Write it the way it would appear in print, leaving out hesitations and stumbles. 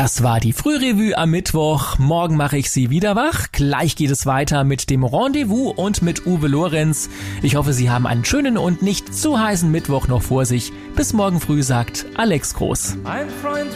Das war die Frührevue am Mittwoch. Morgen mache ich Sie wieder wach. Gleich geht es weiter mit dem Rendezvous und mit Uwe Lorenz. Ich hoffe, Sie haben einen schönen und nicht zu heißen Mittwoch noch vor sich. Bis morgen früh, sagt Alex Groß. Ein Freund